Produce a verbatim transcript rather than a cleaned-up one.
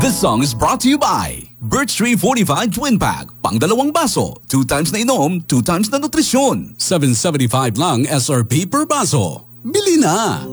This song is brought to you by Birch Tree Fortified Twin Pack. Pang dalawang baso, two times na inom, two times na nutrisyon. seven seventy-five lang S R P per baso. Bili na!